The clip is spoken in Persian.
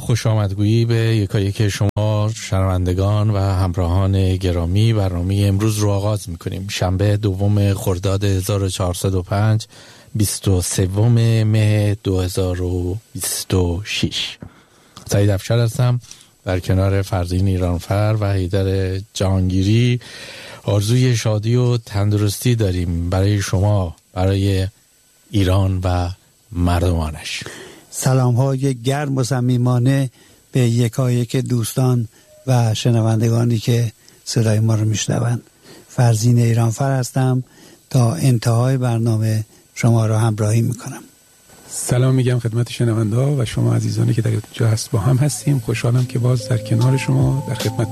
خوش آمدگویی به یکایک شما شنوندگان و همراهان گرامی. برنامه امروز رو آغاز میکنیم. شنبه 2 خرداد 1405 23 مه 2026. سعید افشار هستم در کنار فرزین ایرانفر و حیدر جهانگیری. آرزوی شادی و تندرستی داریم برای شما، برای ایران و مردمانش. سلام های گرم و صمیمانه به یکایک دوستان و شنوندگانی که صدای ما رو میشنوند. فرزین ایرانفر هستم، تا انتهای برنامه شما رو همراهی میکنم. سلام میگم خدمت شنونده ها و شما عزیزانی که در اینجا هست با هم هستیم. خوشحالم که باز در کنار شما در خدمت